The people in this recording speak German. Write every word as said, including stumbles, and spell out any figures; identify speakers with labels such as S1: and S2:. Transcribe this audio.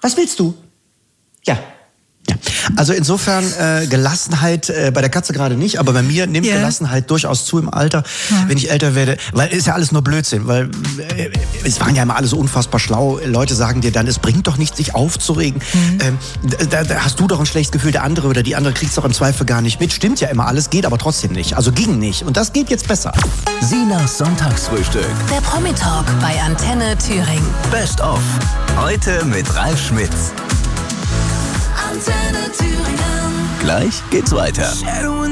S1: Was willst du? Ja. Ja. Also insofern äh, Gelassenheit äh, bei der Katze gerade nicht, aber bei mir nimmt yeah. Gelassenheit durchaus zu im Alter, ja. wenn ich älter werde, weil ist ja alles nur Blödsinn, weil äh, es waren ja immer alle so unfassbar schlau. Leute sagen dir dann, es bringt doch nichts, sich aufzuregen. Mhm. Ähm, da, da hast du doch ein schlechtes Gefühl, der andere oder die andere kriegt's doch im Zweifel gar nicht mit. Stimmt ja immer alles, geht aber trotzdem nicht. Also ging nicht und das geht jetzt besser.
S2: Sinas Sonntagsfrühstück.
S3: Der Promi-Talk bei Antenne Thüringen.
S2: Best of. Heute mit Ralf Schmitz.
S3: Antenne Thüringen.
S2: Gleich geht's weiter.